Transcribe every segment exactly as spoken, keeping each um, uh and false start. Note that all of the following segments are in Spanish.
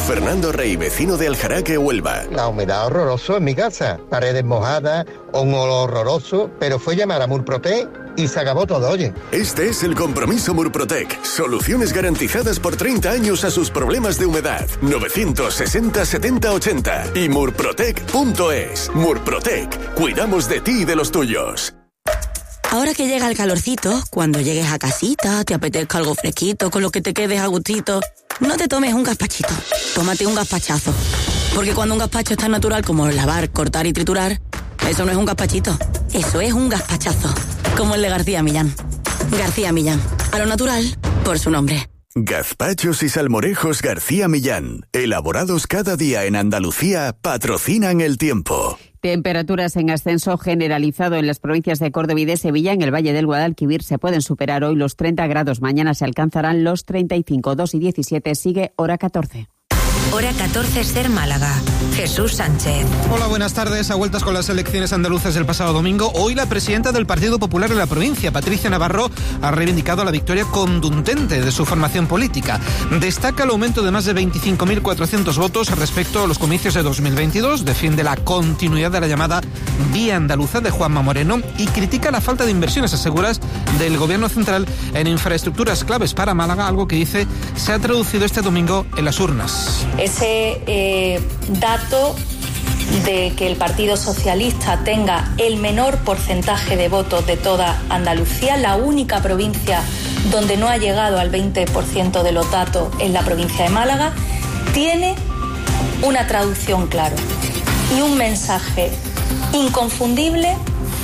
Fernando Rey, vecino de Aljaraque, Huelva. La humedad horroroso en mi casa, paredes mojadas, un olor horroroso, pero fue llamar a Murprotec y se acabó todo, oye. Este es el compromiso Murprotec. Soluciones garantizadas por treinta años a sus problemas de humedad. novecientos sesenta setenta ochenta y murprotec punto es. Murprotec. Cuidamos de ti y de los tuyos. Ahora que llega el calorcito, cuando llegues a casita, te apetezca algo fresquito, con lo que te quedes a gustito, no te tomes un gazpachito, tómate un gazpachazo. Porque cuando un gazpacho es tan natural como lavar, cortar y triturar, eso no es un gazpachito, eso es un gazpachazo. Como el de García Millán. García Millán, a lo natural, por su nombre. Gazpachos y salmorejos García Millán, elaborados cada día en Andalucía, patrocinan el tiempo. Temperaturas en ascenso generalizado en las provincias de Córdoba y de Sevilla. En el Valle del Guadalquivir se pueden superar hoy los treinta grados. Mañana se alcanzarán los treinta y cinco. dos y diecisiete. Sigue Hora catorce. Hora catorce, Ser Málaga. Jesús Sánchez. Hola, buenas tardes. A vueltas con las elecciones andaluzas del pasado domingo, hoy la presidenta del Partido Popular en la provincia, Patricia Navarro, ha reivindicado la victoria contundente de su formación política. Destaca el aumento de más de veinticinco mil cuatrocientos votos respecto a los comicios de dos mil veintidós, defiende la continuidad de la llamada Vía Andaluza de Juanma Moreno y critica la falta de inversiones aseguras del Gobierno central en infraestructuras claves para Málaga, algo que dice se ha traducido este domingo en las urnas. Ese eh, dato de que el Partido Socialista tenga el menor porcentaje de votos de toda Andalucía, la única provincia donde no ha llegado al veinte por ciento de los datos es la provincia de Málaga, tiene una traducción clara y un mensaje inconfundible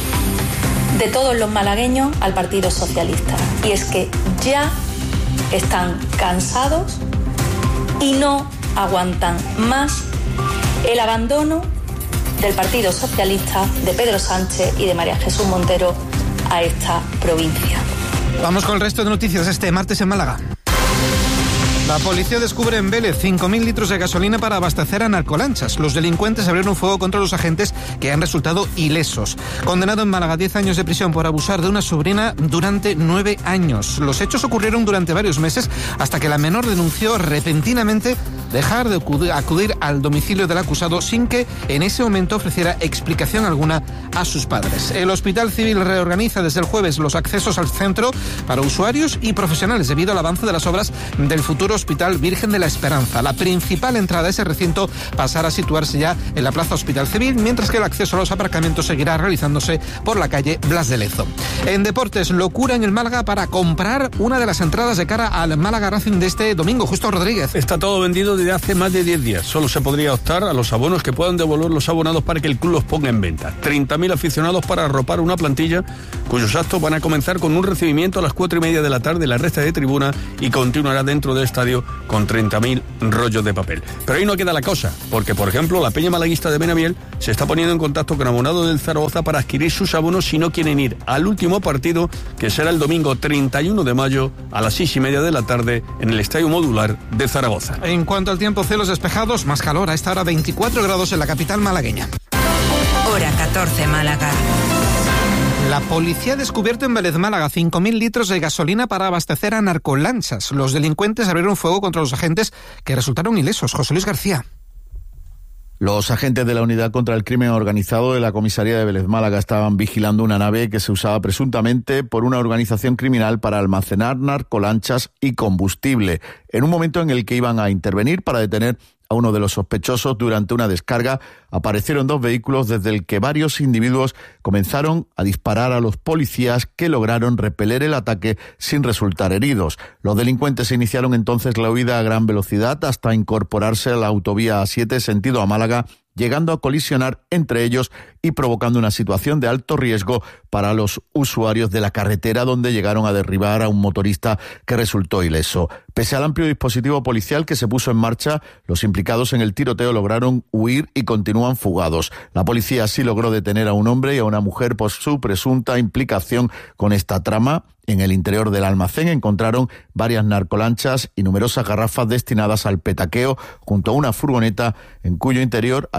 de todos los malagueños al Partido Socialista. Y es que ya están cansados y no aguantan más el abandono del Partido Socialista, de Pedro Sánchez y de María Jesús Montero a esta provincia. Vamos con el resto de noticias este martes en Málaga. La policía descubre en Vélez cinco mil litros de gasolina para abastecer a narcolanchas. Los delincuentes abrieron fuego contra los agentes que han resultado ilesos. Condenado en Málaga a diez años de prisión por abusar de una sobrina durante nueve años. Los hechos ocurrieron durante varios meses hasta que la menor denunció repentinamente dejar de acudir al domicilio del acusado sin que en ese momento ofreciera explicación alguna a sus padres. El Hospital Civil reorganiza desde el jueves los accesos al centro para usuarios y profesionales debido al avance de las obras del futuro Hospital Virgen de la Esperanza. La principal entrada a ese recinto pasará a situarse ya en la Plaza Hospital Civil, mientras que el acceso a los aparcamientos seguirá realizándose por la calle Blas de Lezo. En deportes, locura en el Málaga para comprar una de las entradas de cara al Málaga Racing de este domingo. Justo Rodríguez. Está todo vendido desde hace más de diez días. Solo se podría optar a los abonos que puedan devolver los abonados para que el club los ponga en venta. treinta mil aficionados para arropar una plantilla cuyos actos van a comenzar con un recibimiento a las cuatro y media de la tarde en la recta de tribuna y continuará dentro del estadio con treinta mil rollos de papel. Pero ahí no queda la cosa, porque por ejemplo la Peña Malaguista de Benaviel se está poniendo en contacto con abonados del Zaragoza para adquirir sus abonos si no quieren ir al último partido, que será el domingo treinta y uno de mayo a las seis y media de la tarde en el Estadio Modular de Zaragoza. En cuanto al tiempo, cielos despejados, más calor a esta hora, veinticuatro grados en la capital malagueña. Hora catorce, Málaga. La policía ha descubierto en Vélez, Málaga, cinco mil litros de gasolina para abastecer a narcolanchas. Los delincuentes abrieron fuego contra los agentes que resultaron ilesos. José Luis García. Los agentes de la Unidad contra el Crimen Organizado de la Comisaría de Vélez, Málaga, estaban vigilando una nave que se usaba presuntamente por una organización criminal para almacenar narcolanchas y combustible, en un momento en el que iban a intervenir para detener a uno de los sospechosos. Durante una descarga aparecieron dos vehículos desde el que varios individuos comenzaron a disparar a los policías, que lograron repeler el ataque sin resultar heridos. Los delincuentes iniciaron entonces la huida a gran velocidad hasta incorporarse a la autovía A siete sentido a Málaga, llegando a colisionar entre ellos y provocando una situación de alto riesgo para los usuarios de la carretera, donde llegaron a derribar a un motorista que resultó ileso. Pese al amplio dispositivo policial que se puso en marcha, los implicados en el tiroteo lograron huir y continúan fugados. La policía sí logró detener a un hombre y a una mujer por su presunta implicación con esta trama. En el interior del almacén encontraron varias narcolanchas y numerosas garrafas destinadas al petaqueo, junto a una furgoneta en cuyo interior había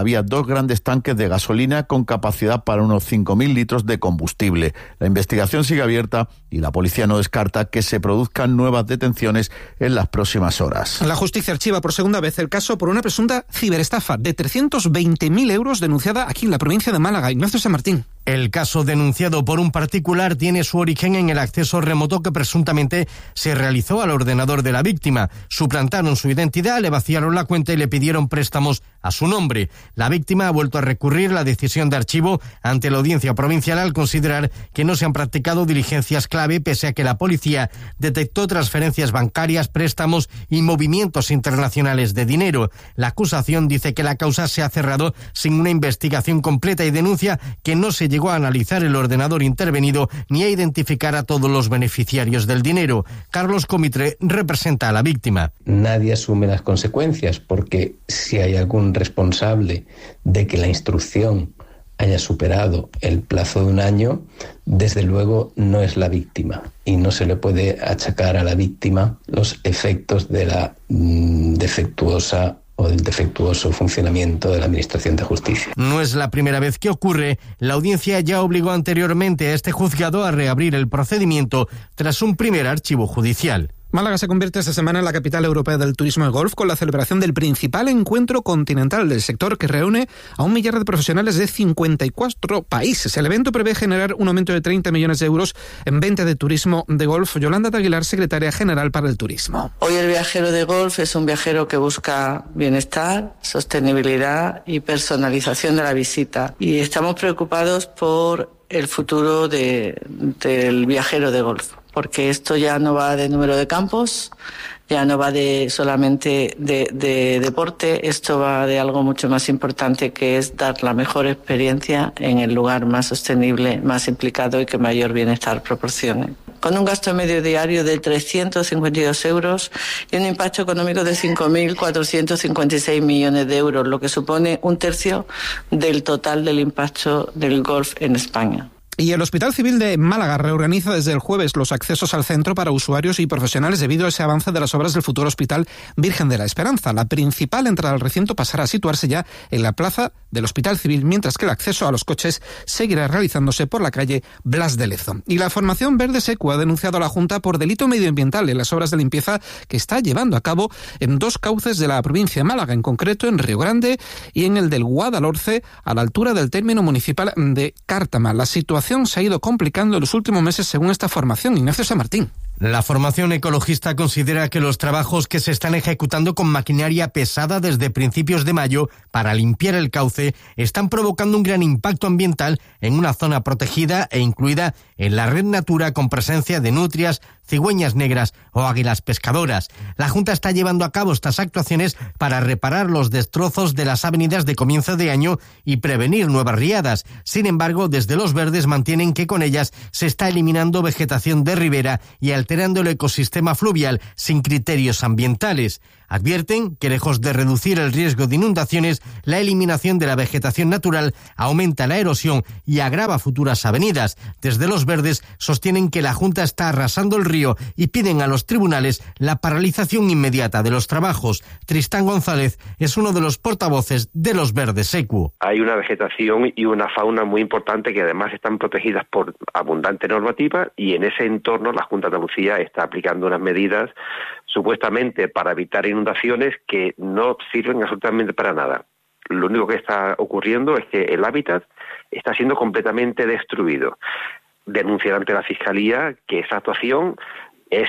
había dos grandes tanques de gasolina con capacidad para unos cinco mil litros de combustible. La investigación sigue abierta y la policía no descarta que se produzcan nuevas detenciones en las próximas horas. La justicia archiva por segunda vez el caso por una presunta ciberestafa de trescientos veinte mil euros denunciada aquí en la provincia de Málaga. Ignacio San Martín. El caso denunciado por un particular tiene su origen en el acceso remoto que presuntamente se realizó al ordenador de la víctima. Suplantaron su identidad, le vaciaron la cuenta y le pidieron préstamos a su nombre. La víctima ha vuelto a recurrir la decisión de archivo ante la audiencia provincial al considerar que no se han practicado diligencias clave pese a que la policía detectó transferencias bancarias, préstamos y movimientos internacionales de dinero. La acusación dice que la causa se ha cerrado sin una investigación completa y denuncia que no se llegó a analizar el ordenador intervenido ni a identificar a todos los beneficiarios del dinero. Carlos Comitre representa a la víctima. Nadie asume las consecuencias porque si hay algún responsable de que la instrucción haya superado el plazo de un año, desde luego no es la víctima y no se le puede achacar a la víctima los efectos de la mmm, defectuosa o del defectuoso funcionamiento de la Administración de Justicia. No es la primera vez que ocurre. La audiencia ya obligó anteriormente a este juzgado a reabrir el procedimiento tras un primer archivo judicial. Málaga se convierte esta semana en la capital europea del turismo de golf con la celebración del principal encuentro continental del sector que reúne a un millar de profesionales de cincuenta y cuatro países. El evento prevé generar un aumento de treinta millones de euros en venta de turismo de golf. Yolanda de Aguilar, secretaria general para el turismo. Hoy el viajero de golf es un viajero que busca bienestar, sostenibilidad y personalización de la visita. Y estamos preocupados por el futuro de, del viajero de golf, porque esto ya no va de número de campos, ya no va de solamente de, de deporte, esto va de algo mucho más importante, que es dar la mejor experiencia en el lugar más sostenible, más implicado y que mayor bienestar proporcione. Con un gasto medio diario de trescientos cincuenta y dos euros y un impacto económico de cinco mil cuatrocientos cincuenta y seis millones de euros, lo que supone un tercio del total del impacto del golf en España. Y el Hospital Civil de Málaga reorganiza desde el jueves los accesos al centro para usuarios y profesionales debido a ese avance de las obras del futuro Hospital Virgen de la Esperanza. La principal entrada al recinto pasará a situarse ya en la plaza del Hospital Civil, mientras que el acceso a los coches seguirá realizándose por la calle Blas de Lezo. Y la formación Verde Secu ha denunciado a la Junta por delito medioambiental en las obras de limpieza que está llevando a cabo en dos cauces de la provincia de Málaga, en concreto en Río Grande y en el del Guadalhorce, a la altura del término municipal de Cártama. La situación se ha ido complicando en los últimos meses según esta formación. Ignacio San Martín. La formación ecologista considera que los trabajos que se están ejecutando con maquinaria pesada desde principios de mayo para limpiar el cauce están provocando un gran impacto ambiental en una zona protegida e incluida en la red Natura con presencia de nutrias, cigüeñas negras o águilas pescadoras. La Junta está llevando a cabo estas actuaciones para reparar los destrozos de las avenidas de comienzo de año y prevenir nuevas riadas. Sin embargo, desde Los Verdes mantienen que con ellas se está eliminando vegetación de ribera y alterando el ecosistema fluvial sin criterios ambientales. Advierten que, lejos de reducir el riesgo de inundaciones, la eliminación de la vegetación natural aumenta la erosión y agrava futuras avenidas. Desde Los Verdes sostienen que la Junta está arrasando el río y piden a los tribunales la paralización inmediata de los trabajos. Tristán González es uno de los portavoces de Los Verdes Secu. Hay una vegetación y una fauna muy importante que además están protegidas por abundante normativa, y en ese entorno la Junta de Andalucía está aplicando unas medidas supuestamente para evitar inundaciones que no sirven absolutamente para nada. Lo único que está ocurriendo es que el hábitat está siendo completamente destruido. Denunciar ante la Fiscalía que esa actuación es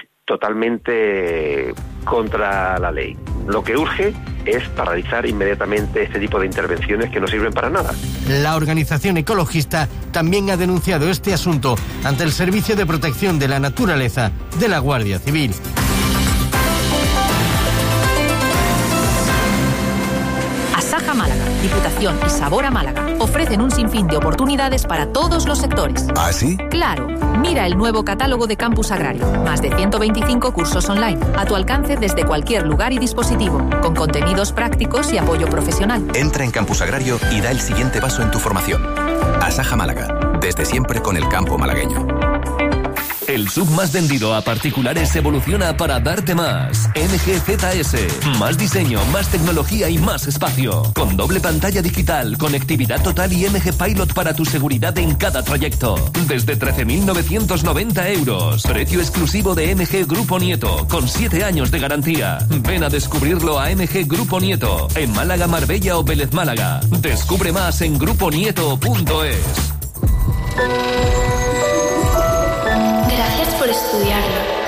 totalmente contra la ley. Lo que urge es paralizar inmediatamente este tipo de intervenciones que no sirven para nada. La organización ecologista también ha denunciado este asunto ante el Servicio de Protección de la Naturaleza de la Guardia Civil. Asaja Málaga, Diputación y Sabor a Málaga ofrecen un sinfín de oportunidades para todos los sectores. ¿Ah, sí? Claro. Mira el nuevo catálogo de Campus Agrario. Más de ciento veinticinco cursos online, a tu alcance desde cualquier lugar y dispositivo, con contenidos prácticos y apoyo profesional. Entra en Campus Agrario y da el siguiente paso en tu formación. Asaja Málaga, desde siempre con el campo malagueño. El S U V más vendido a particulares evoluciona para darte más. M G Z S. Más diseño, más tecnología y más espacio. Con doble pantalla digital, conectividad total y M G Pilot para tu seguridad en cada trayecto. Desde trece mil novecientos noventa euros. Precio exclusivo de M G Grupo Nieto, con siete años de garantía. Ven a descubrirlo a M G Grupo Nieto, en Málaga, Marbella o Vélez Málaga. Descubre más en grupo nieto punto es.